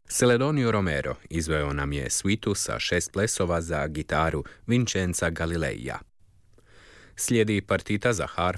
Celedonio Romero izveo nam je svitu sa 6 plesova za gitaru Vincenza Galileija. Slijedi partita za harfu